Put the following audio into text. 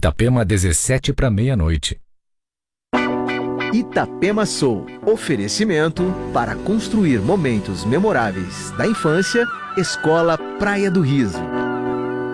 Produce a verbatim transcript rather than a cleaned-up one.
Itapema, dezessete para meia-noite. Itapema Soul. Oferecimento para construir momentos memoráveis da infância. Escola Praia do Riso.